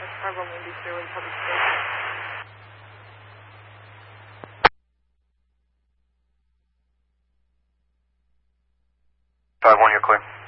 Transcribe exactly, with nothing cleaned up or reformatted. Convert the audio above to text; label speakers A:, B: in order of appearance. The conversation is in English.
A: five one Windy Stairway to public station.
B: five one, you're clear.